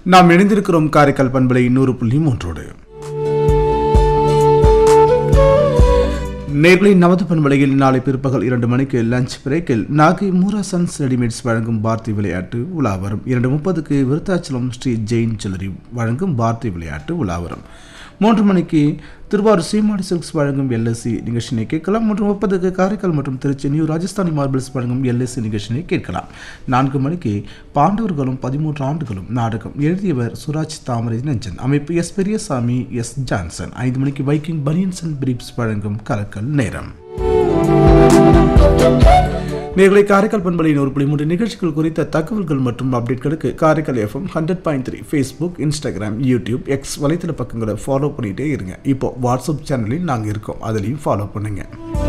நாம் இணைந்திருக்கிறோம் காரைக்கால் பண்பலை 100.3 நேர்களை நமது பண்பலையில் நாளை பிற்பகல் 2 மணிக்கு லஞ்ச் பிரேக்கில் நாகை மூரா சன்ஸ் ரெடிமேட்ஸ் வழங்கும் பார்த்தி விளையாட்டு உலா வரும். 2:30க்கு விருத்தாச்சலம் ஸ்ரீ ஜெயின் ஜுவல்லரி வழங்கும் பார்த்தி விளையாட்டு உலா வரும். 3 மணிக்கு திருவாரூர் சீமாடி சில்க்ஸ் வழங்கும் எல்எஸ்சி நிகழ்ச்சியை கேட்கலாம். 3:30க்கு காரைக்கால் மற்றும் திருச்சி நியூ ராஜஸ்தானி மார்பிள்ஸ் வழங்கும் எல்எஸ்சி நிகழ்ச்சியை கேட்கலாம். 4 மணிக்கு பாண்டவர்களும் 13 ஆண்டுகளும் நாடகம் எழுதியவர் சுராஜ் தாமரை நெஞ்சன், அமைப்பு எஸ் பெரியசாமி எஸ் ஜான்சன். 5 மணிக்கு வைக்கிங் பனியன்ஸ் அண்ட் பிரீப்ஸ் வழங்கும் கலக்கல் நேரம். நேர்களை காரைக்கால் பண்பலை 100.3 நிகழ்ச்சிகள் குறித்த தகவல்கள் மற்றும் அப்டேட்களுக்கு Karaikal FM 100.3 Facebook, Instagram, YouTube, X வலைத்தள பக்கங்களை ஃபாலோ பண்ணிட்டே இருங்க. இப்போ வாட்ஸ்அப் சேனலில் நாங்கள் இருக்கோம், அதுலேயும் ஃபாலோ பண்ணுங்க.